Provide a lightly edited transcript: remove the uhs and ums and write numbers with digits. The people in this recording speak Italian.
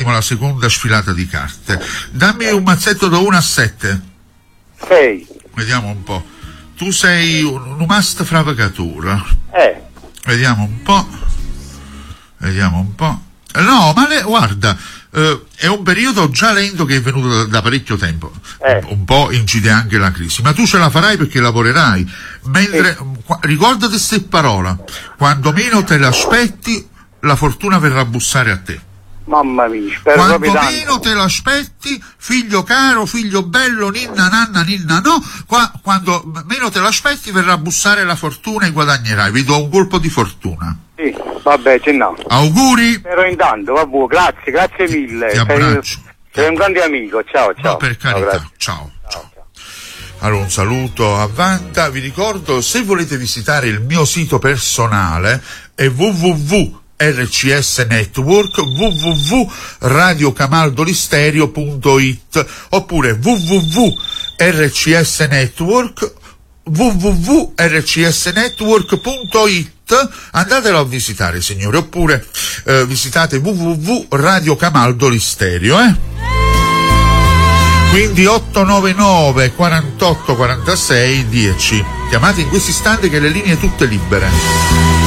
attimo la seconda sfilata di carte. Dammi un mazzetto da 1 a 7. 6. Vediamo un po'. Tu sei un must fravacatura. Vediamo un po'. No, ma guarda, è un periodo già lento che è venuto da parecchio tempo. Un po' incide anche la crisi, ma tu ce la farai perché lavorerai. Mentre ricordati questa parola: quando meno te l'aspetti, la fortuna verrà a bussare a te. Mamma mia, spero quando proprio tanto. meno te l'aspetti, figlio caro, figlio bello, ninna nanna ninna no, quando meno te l'aspetti verrà a bussare la fortuna e guadagnerai. Vi do un colpo di fortuna. Sì, vabbè, no. Auguri. Però intanto, vabbè, grazie mille. Ti abbraccio. Sei un grande amico, ciao. No, per carità, ciao. Allora, un saluto a Vanta. Vi ricordo, se volete visitare il mio sito personale è www.rcs Network, www.radiocamaldolisterio.it oppure www.rcsnetwork, www.rcsnetwork.it. Andatelo a visitare, signore, oppure visitate www.radiocamaldolisterio, Quindi 899 48 46 10. Chiamate in questo istante che le linee tutte libere.